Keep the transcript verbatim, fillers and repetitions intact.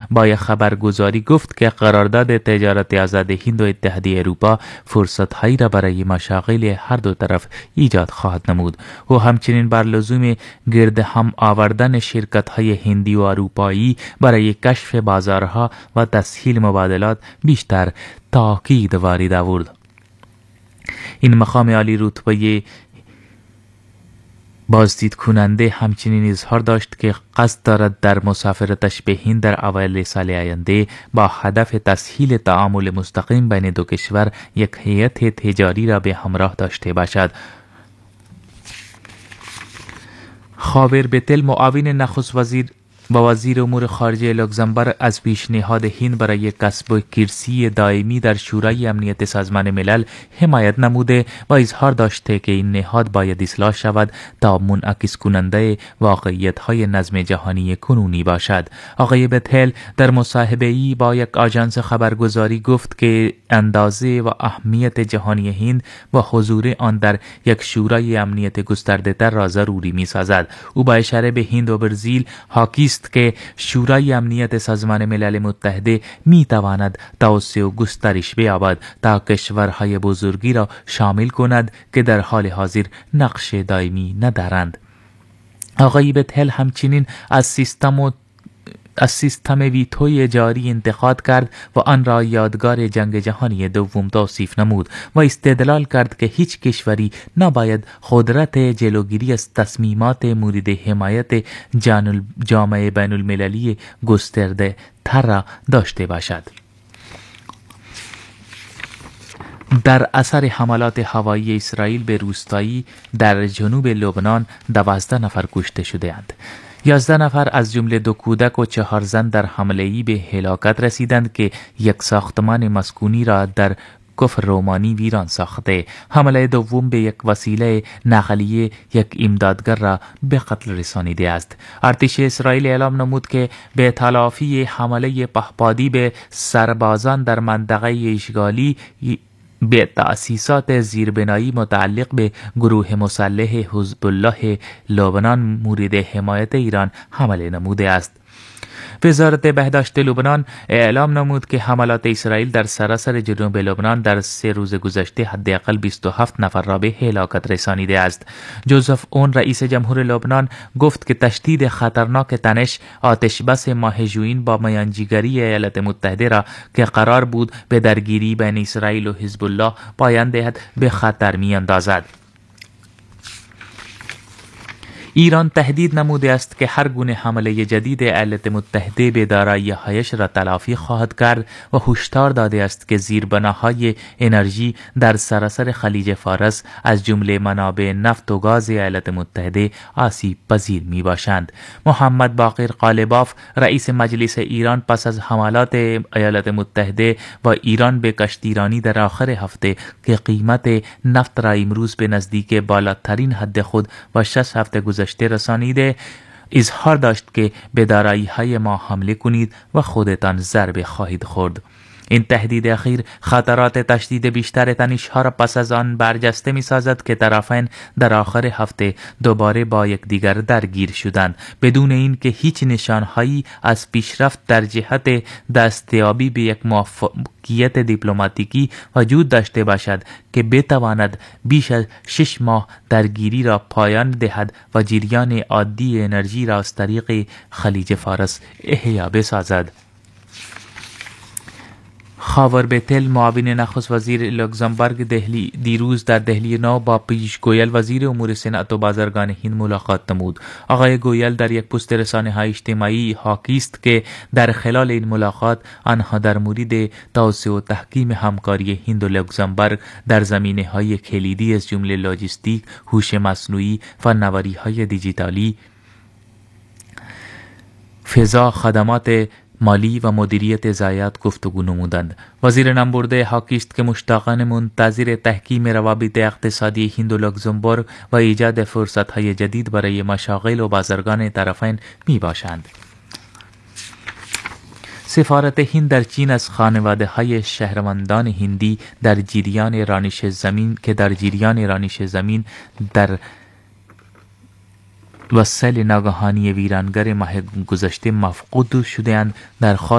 با یک خبرگزاری گفت که قرارداد تجارت آزاد هند و اتحادیه اروپا فرصت‌هایی را برای مشاغل هر دو طرف ایجاد خواهد نمود. او همچنین بر لزوم گرد هم آوردن شرکت‌های هندی و اروپایی برای کشف بازارها و تسهیل مبادلات بیشتر تاکید وارد آورد. این مقام عالی رتبه بازدید کننده همچنین اظهار داشت که قصد دارد در مسافرتش به هند در اوایل سال آینده با هدف تسهیل تعامل مستقیم بین دو کشور یک هیئت تجاری را به همراه داشته باشد. خاور بتل معاون نخست وزیر با وزیر امور خارجه لوکزامبورگ از پیشنهاد هند برای کسب کرسی دائمی در شورای امنیت سازمان ملل حمایت نموده و اظهار داشته که این نهاد باید اصلاح شود تا منعکس کننده واقعیت‌های نظم جهانی کنونی باشد. آقای بتل در مصاحبه‌ای با یک آژانس خبرگزاری گفت که اندازه و اهمیت جهانی هند و حضور آن در یک شورای امنیت گسترده‌تر را ضروری می‌سازد. او با اشاره به هند و برزیل حاکی است که شورای امنیت سازمان ملل متحد می تواند توسعه و گسترش بیابد تا کشورهای بزرگی را شامل کند که در حال حاضر نقش دائمی ندارند. آقای بتل همچنین از سیستم و از سیستم ویتوی جاری انتقاد کرد و آن را یادگار جنگ جهانی دوم توصیف نمود و استدلال کرد که هیچ کشوری نباید قدرت جلوگیری از تصمیمات مورد حمایت جامعه بین المللی گسترده تر را داشته باشد. در اثر حملات هوایی اسرائیل به روستایی در جنوب لبنان دوازده نفر کشته شده‌اند. یازده نفر از جمله دو کودک و چهار زن در حمله‌ای به هلاکت رسیدند که یک ساختمان مسکونی را در کفر رومانی ویران ساخته. حمله دوم به یک وسیله نقلیه یک امدادگر را به قتل رسانیده است. ارتش اسرائیل اعلام نمود که به تلافی حمله پهپادی به سربازان در منطقه اشغالی به تأسیسات زیربنایی متعلق به گروه مسلح حزب الله لبنان مورد حمایت ایران حمله نموده است. وزارت بهداشت لبنان اعلام نمود که حملات اسرائیل در سراسر جنوب لبنان در سه روز گذشته حداقل بیست و هفت نفر را به هلاکت رسانیده است. جوزف اون رئیس جمهور لبنان گفت که تشدید خطرناک تنش آتش بس ماه ژوئن با میانجیگری ایالات متحده را که قرار بود به درگیری بین اسرائیل و حزب الله پایان دهد به خطر میاندازد. ایران تهدید نموده است که هر گونه حمله جدید ایالات متحده به دارایی‌هایش را تلافی خواهد کرد و هشدار داده است که زیربناهای انرژی در سراسر خلیج فارس از جمله منابع نفت و گاز ایالات متحده آسیب پذیر می باشند. محمد باقر قالباف رئیس مجلس ایران پس از حملات ایالات متحده و ایران به کشتیرانی در آخر هفته که قیمت نفت را امروز به نزدیک بالاترین حد خود و شش هفته گذشته رسانیده، اظهار داشت که به دارایی‌های ما حمله کنید و خودتان ضربه خواهید خورد. این تهدید اخیر خطرات تشدید بیشتر تنش‌ها را پس از آن برجسته می‌سازد که طرفین در آخر هفته دوباره با یکدیگر درگیر شدند بدون اینکه هیچ نشانهایی از پیشرفت در جهت دستیابی به یک موفقیت دیپلماتیکی وجود داشته باشد که بتواند بیش از شش ماه درگیری را پایان دهد و جریان عادی انرژی را از طریق خلیج فارس احیا بسازد. خاور بتل معاون نخست وزیر لوکزامبورگ دهلی دیروز در دهلی نو با پیش گویل وزیر امور صنعت و بازرگان هند ملاقات نمود. آقای گویل در یک پست رسانه‌های اجتماعی حاکی است که در خلال این ملاقات آنها در مورد توسعه و تحکیم همکاری هند و لوکزامبورگ در زمینه‌های کلیدی از جمله لاجستیک، هوش مصنوعی، فناوری‌های دیجیتالی، فضا، خدمات مالی و مدیریت ضایعات گفتگو نمودند. وزیر نامبرده حاکی است که مشتاقان منتظر تحکیم روابط اقتصادی هند و لوکزامبورگ و ایجاد فرصت‌های جدید برای مشاغل و بازرگان طرفین می باشند. سفارت هند در چین از خانواده‌های شهروندان هندی در جریان رانش زمین که در جریان رانش زمین در و سیل ناگهانی ویرانگر ماه گذشته مفقود شده‌اند در